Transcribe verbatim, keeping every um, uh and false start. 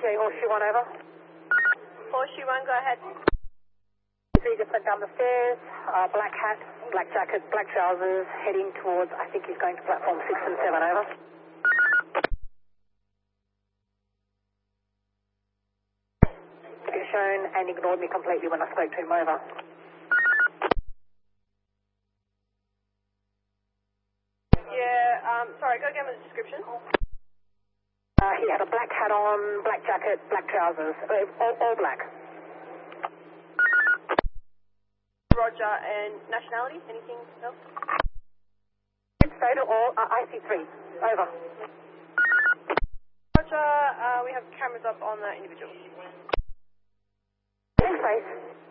A Horseshoe one, over. Horseshoe one, go ahead. He just went down the stairs, uh, black hat, black jacket, black trousers, heading towards, I think he's going to platform six and seven, over. He's shown and ignored me completely when I spoke to him, over. Yeah, um, sorry, go again with the description. Uh, he had a black hat on, black jacket, black trousers, uh, all, all black. Roger, and nationality, anything else? Soda or uh, I C three, over. Roger, uh, we have cameras up on the individual. Thanks, face.